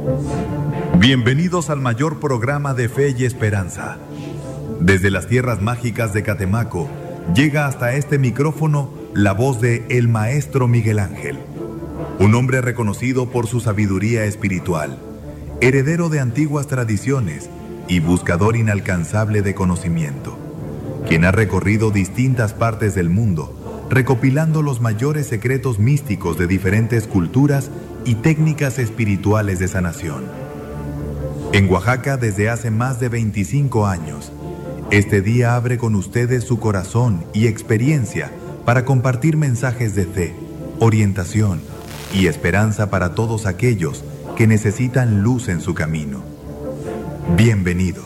Bienvenidos al mayor programa de fe y esperanza. Desde las tierras mágicas de Catemaco, llega hasta este micrófono la voz de el Maestro Miguel Ángel, un hombre reconocido por su sabiduría espiritual, heredero de antiguas tradiciones y buscador inalcanzable de conocimiento, quien ha recorrido distintas partes del mundo, recopilando los mayores secretos místicos de diferentes culturas y técnicas espirituales de sanación. En Oaxaca, desde hace más de 25 años, este día abre con ustedes su corazón y experiencia para compartir mensajes de fe, orientación y esperanza para todos aquellos que necesitan luz en su camino. Bienvenidos.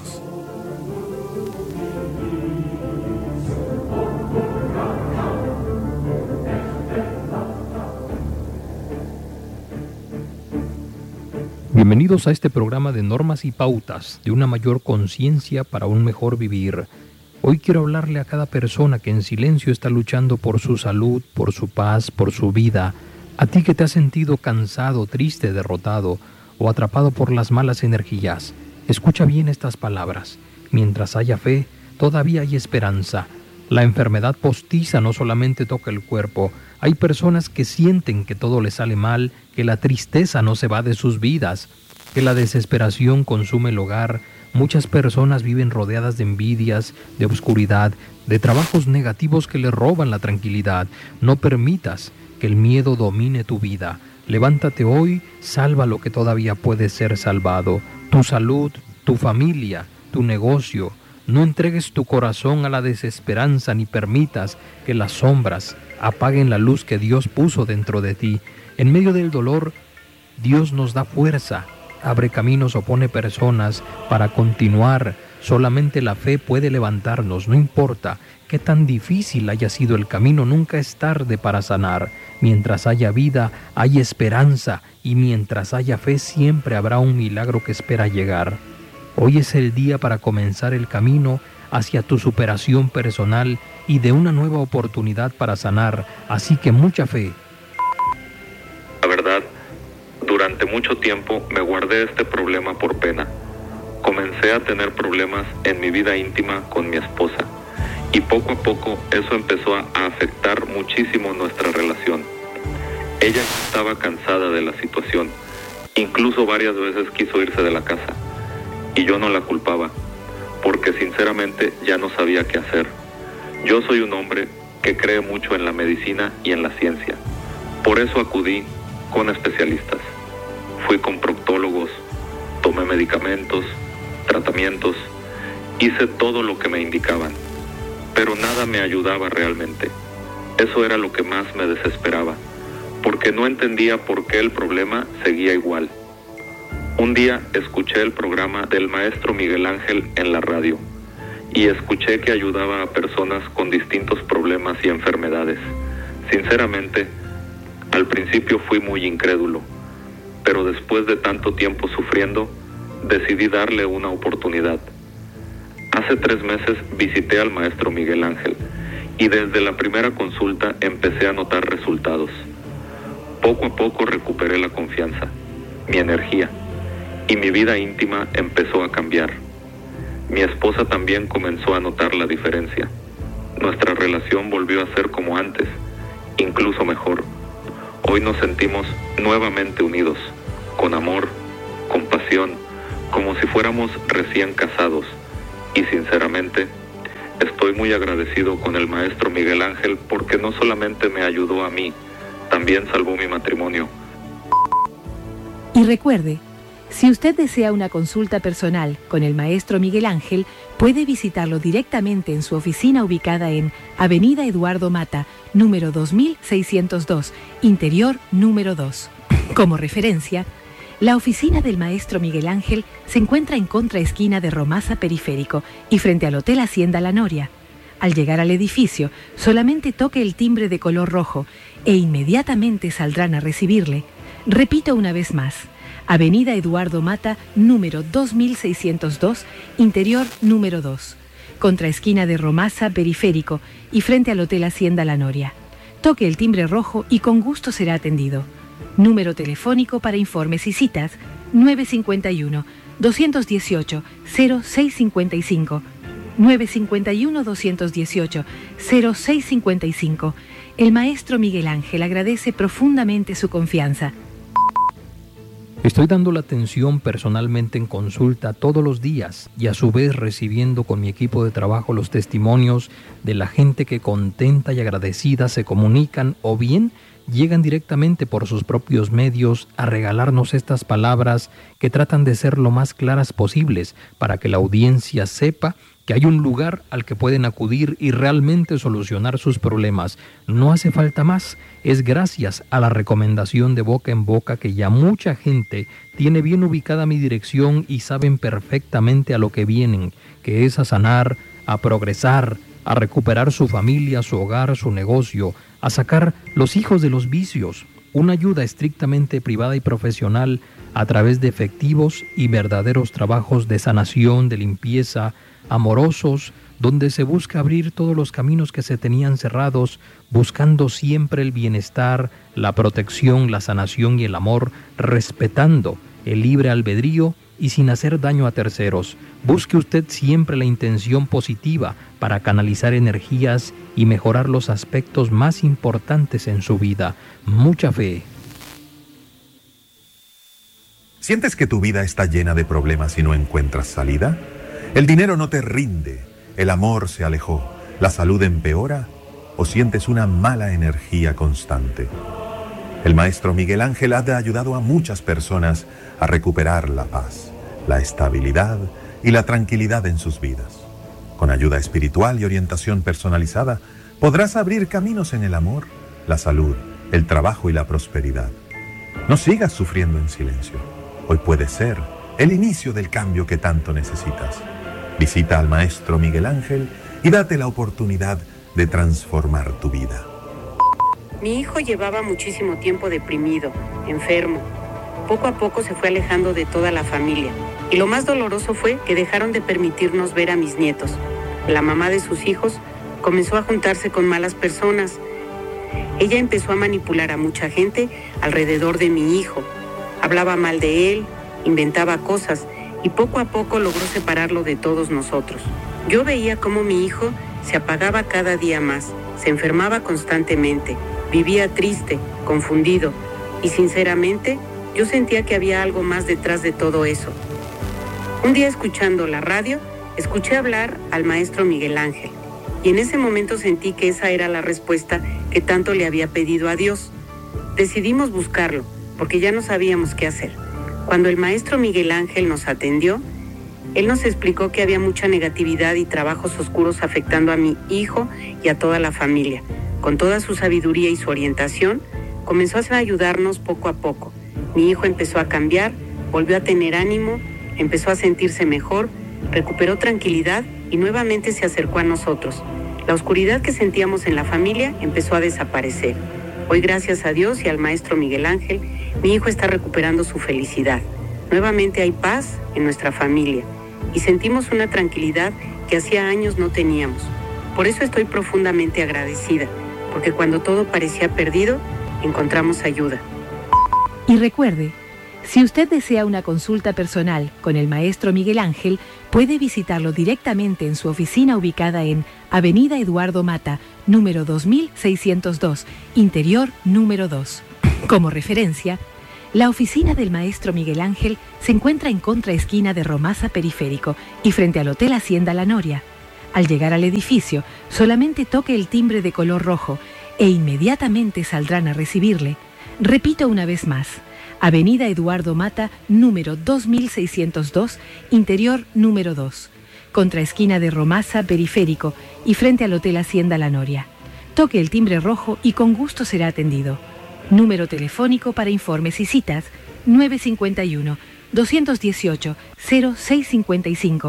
Bienvenidos a este programa de normas y pautas de una mayor conciencia para un mejor vivir. Hoy quiero hablarle a cada persona que en silencio está luchando por su salud, por su paz, por su vida. A ti que te has sentido cansado, triste, derrotado o atrapado por las malas energías. Escucha bien estas palabras. Mientras haya fe, todavía hay esperanza. La enfermedad postiza no solamente toca el cuerpo. Hay personas que sienten que todo les sale mal, que la tristeza no se va de sus vidas, que la desesperación consume el hogar. Muchas personas viven rodeadas de envidias, de oscuridad, de trabajos negativos que les roban la tranquilidad. No permitas que el miedo domine tu vida. Levántate hoy, salva lo que todavía puede ser salvado. Tu salud, tu familia, tu negocio. No entregues tu corazón a la desesperanza ni permitas que las sombras apaguen la luz que Dios puso dentro de ti. En medio del dolor, Dios nos da fuerza, abre caminos o pone personas para continuar. Solamente la fe puede levantarnos, no importa qué tan difícil haya sido el camino, nunca es tarde para sanar. Mientras haya vida, hay esperanza, y mientras haya fe, siempre habrá un milagro que espera llegar. Hoy es el día para comenzar el camino hacia tu superación personal y de una nueva oportunidad para sanar, así que mucha fe. La verdad, durante mucho tiempo me guardé este problema por pena. Comencé a tener problemas en mi vida íntima con mi esposa, y poco a poco eso empezó a afectar muchísimo nuestra relación. Ella estaba cansada de la situación, incluso varias veces quiso irse de la casa, y yo no la culpaba, porque sinceramente ya no sabía qué hacer. Yo soy un hombre que cree mucho en la medicina y en la ciencia. Por eso acudí con especialistas. Fui con proctólogos, tomé medicamentos, tratamientos, hice todo lo que me indicaban, pero nada me ayudaba realmente. Eso era lo que más me desesperaba, porque no entendía por qué el problema seguía igual. Un día escuché el programa del Maestro Miguel Ángel en la radio y escuché que ayudaba a personas con distintos problemas y enfermedades. Sinceramente, al principio fui muy incrédulo, pero después de tanto tiempo sufriendo, decidí darle una oportunidad. Hace 3 meses visité al Maestro Miguel Ángel y desde la primera consulta empecé a notar resultados. Poco a poco recuperé la confianza, mi energía, y mi vida íntima empezó a cambiar. Mi esposa también comenzó a notar la diferencia. Nuestra relación volvió a ser como antes, incluso mejor. Hoy nos sentimos nuevamente unidos, con amor, con pasión, como si fuéramos recién casados. Y sinceramente, estoy muy agradecido con el Maestro Miguel Ángel porque no solamente me ayudó a mí, también salvó mi matrimonio. Y recuerde, si usted desea una consulta personal con el Maestro Miguel Ángel, puede visitarlo directamente en su oficina ubicada en Avenida Eduardo Mata, número 2602, interior número 2. Como referencia, la oficina del Maestro Miguel Ángel se encuentra en contraesquina de Romasa Periférico y frente al Hotel Hacienda La Noria. Al llegar al edificio, solamente toque el timbre de color rojo e inmediatamente saldrán a recibirle. Repito una vez más. Avenida Eduardo Mata, número 2602, interior número 2, contraesquina de Romasa Periférico y frente al Hotel Hacienda La Noria. Toque el timbre rojo y con gusto será atendido. Número telefónico para informes y citas, 951-218-0655. 951-218-0655. El maestro Miguel Ángel agradece profundamente su confianza. Estoy dando la atención personalmente en consulta todos los días y a su vez recibiendo con mi equipo de trabajo los testimonios de la gente que contenta y agradecida se comunican o bien llegan directamente por sus propios medios a regalarnos estas palabras que tratan de ser lo más claras posibles para que la audiencia sepa que hay un lugar al que pueden acudir y realmente solucionar sus problemas. No hace falta más, es gracias a la recomendación de boca en boca que ya mucha gente tiene bien ubicada mi dirección y saben perfectamente a lo que vienen, que es a sanar, a progresar, a recuperar su familia, su hogar, su negocio, a sacar los hijos de los vicios, una ayuda estrictamente privada y profesional a través de efectivos y verdaderos trabajos de sanación, de limpieza, amorosos, donde se busca abrir todos los caminos que se tenían cerrados, buscando siempre el bienestar, la protección, la sanación y el amor, respetando el libre albedrío y sin hacer daño a terceros. Busque usted siempre la intención positiva para canalizar energías y mejorar los aspectos más importantes en su vida. Mucha fe. ¿Sientes que tu vida está llena de problemas y no encuentras salida? ¿El dinero no te rinde? ¿El amor se alejó? ¿La salud empeora? ¿O sientes una mala energía constante? El maestro Miguel Ángel ha ayudado a muchas personas a recuperar la paz, la estabilidad y la tranquilidad en sus vidas. Con ayuda espiritual y orientación personalizada, podrás abrir caminos en el amor, la salud, el trabajo y la prosperidad. No sigas sufriendo en silencio. Hoy puede ser el inicio del cambio que tanto necesitas. Visita al maestro Miguel Ángel y date la oportunidad de transformar tu vida. Mi hijo llevaba muchísimo tiempo deprimido, enfermo. Poco a poco se fue alejando de toda la familia. Y lo más doloroso fue que dejaron de permitirnos ver a mis nietos. La mamá de sus hijos comenzó a juntarse con malas personas. Ella empezó a manipular a mucha gente alrededor de mi hijo. Hablaba mal de él, inventaba cosas y poco a poco logró separarlo de todos nosotros. Yo veía cómo mi hijo se apagaba cada día más, se enfermaba constantemente, vivía triste, confundido y sinceramente yo sentía que había algo más detrás de todo eso. Un día escuchando la radio, escuché hablar al maestro Miguel Ángel y en ese momento sentí que esa era la respuesta que tanto le había pedido a Dios. Decidimos buscarlo porque ya no sabíamos qué hacer. Cuando el maestro Miguel Ángel nos atendió, él nos explicó que había mucha negatividad y trabajos oscuros afectando a mi hijo y a toda la familia. Con toda su sabiduría y su orientación, comenzó a ayudarnos poco a poco. Mi hijo empezó a cambiar, volvió a tener ánimo, empezó a sentirse mejor, recuperó tranquilidad y nuevamente se acercó a nosotros. La oscuridad que sentíamos en la familia empezó a desaparecer. Hoy, gracias a Dios y al maestro Miguel Ángel, mi hijo está recuperando su felicidad. Nuevamente hay paz en nuestra familia y sentimos una tranquilidad que hacía años no teníamos. Por eso estoy profundamente agradecida, porque cuando todo parecía perdido, encontramos ayuda. Y recuerde, si usted desea una consulta personal con el maestro Miguel Ángel, puede visitarlo directamente en su oficina ubicada en Avenida Eduardo Mata, número 2602, interior número 2. Como referencia, la oficina del maestro Miguel Ángel se encuentra en contraesquina de Romasa Periférico y frente al Hotel Hacienda La Noria. Al llegar al edificio, solamente toque el timbre de color rojo e inmediatamente saldrán a recibirle. Repito una vez más, Avenida Eduardo Mata, número 2602, interior número 2, contraesquina de Romasa Periférico y frente al Hotel Hacienda La Noria. Toque el timbre rojo y con gusto será atendido. Número telefónico para informes y citas 951-218-0655,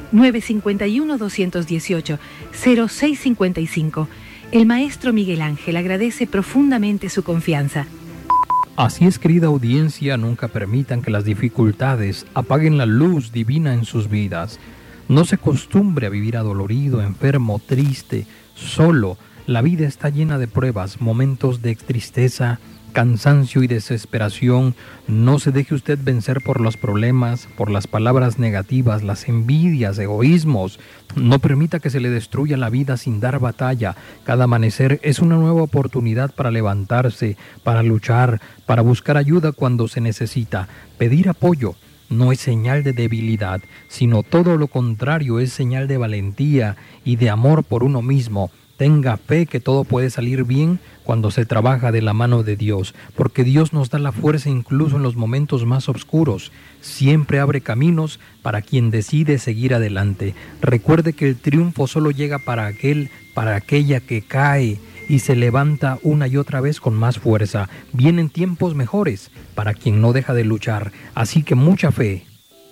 951-218-0655. El maestro Miguel Ángel agradece profundamente su confianza. Así es, querida audiencia, nunca permitan que las dificultades apaguen la luz divina en sus vidas. No se acostumbre a vivir adolorido, enfermo, triste, solo. La vida está llena de pruebas, momentos de tristeza cansancio y desesperación. No se deje usted vencer por los problemas, por las palabras negativas, las envidias, egoísmos. No permita que se le destruya la vida sin dar batalla. Cada amanecer es una nueva oportunidad para levantarse, para luchar, para buscar ayuda cuando se necesita. Pedir apoyo no es señal de debilidad, sino todo lo contrario, es señal de valentía y de amor por uno mismo. Tenga fe que todo puede salir bien cuando se trabaja de la mano de Dios, porque Dios nos da la fuerza incluso en los momentos más oscuros. Siempre abre caminos para quien decide seguir adelante. Recuerde que el triunfo solo llega para aquella que cae y se levanta una y otra vez con más fuerza. Vienen tiempos mejores para quien no deja de luchar, así que mucha fe.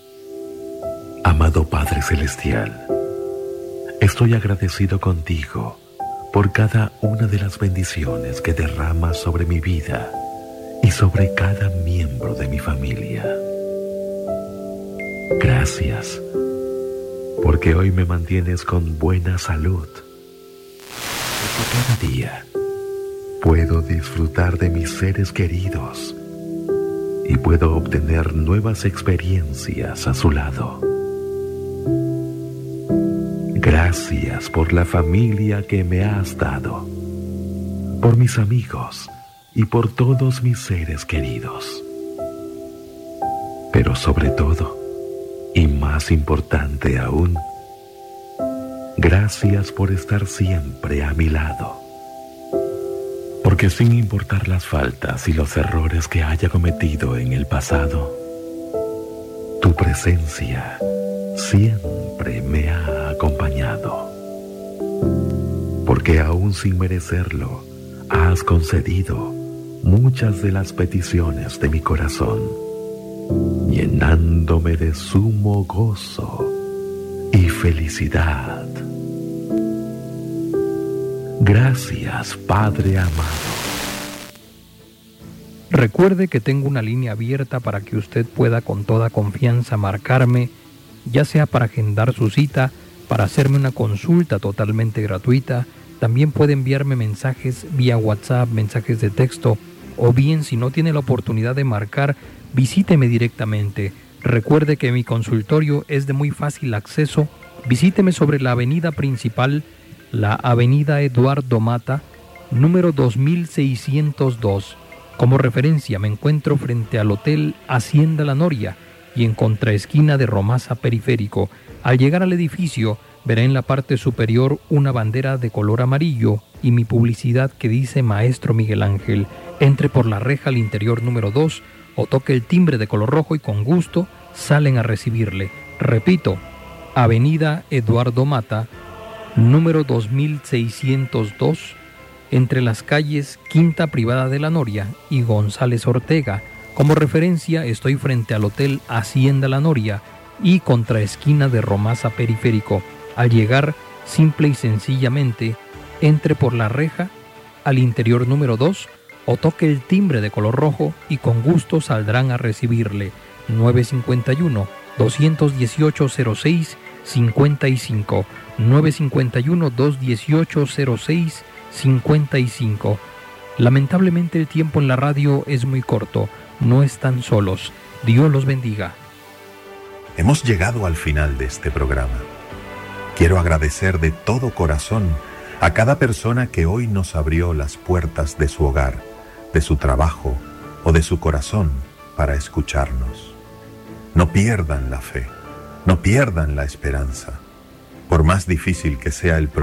Amado Padre Celestial, estoy agradecido contigo por cada una de las bendiciones que derramas sobre mi vida y sobre cada miembro de mi familia. Gracias, porque hoy me mantienes con buena salud. Porque cada día puedo disfrutar de mis seres queridos y puedo obtener nuevas experiencias a su lado. Gracias por la familia que me has dado, por mis amigos y por todos mis seres queridos. Pero sobre todo, y más importante aún, gracias por estar siempre a mi lado. Porque sin importar las faltas y los errores que haya cometido en el pasado, tu presencia siempre me ha acompañado. Porque aún sin merecerlo, has concedido muchas de las peticiones de mi corazón, llenándome de sumo gozo y felicidad. Gracias, Padre amado. Recuerde que tengo una línea abierta para que usted pueda con toda confianza marcarme, ya sea para agendar su cita, para hacerme una consulta totalmente gratuita. También puede enviarme mensajes vía WhatsApp, mensajes de texto, o bien si no tiene la oportunidad de marcar, visíteme directamente. Recuerde que mi consultorio es de muy fácil acceso. Visíteme sobre la avenida principal, la avenida Eduardo Mata, número 2602. Como referencia me encuentro frente al Hotel Hacienda La Noria y en contraesquina de Romasa Periférico. Al llegar al edificio, verá en la parte superior una bandera de color amarillo y mi publicidad que dice Maestro Miguel Ángel. Entre por la reja al interior número 2 o toque el timbre de color rojo y con gusto salen a recibirle. Repito, avenida Eduardo Mata, número 2602, entre las calles Quinta Privada de La Noria y González Ortega. Como referencia, estoy frente al Hotel Hacienda La Noria y contraesquina de Romasa Periférico. Al llegar, simple y sencillamente, entre por la reja al interior número 2 o toque el timbre de color rojo y con gusto saldrán a recibirle. 951-218-06-55, 951-218-06-55. Lamentablemente el tiempo en la radio es muy corto. No están solos. Dios los bendiga. Hemos llegado al final de este programa. Quiero agradecer de todo corazón a cada persona que hoy nos abrió las puertas de su hogar, de su trabajo o de su corazón para escucharnos. No pierdan la fe, no pierdan la esperanza. Por más difícil que sea el problema,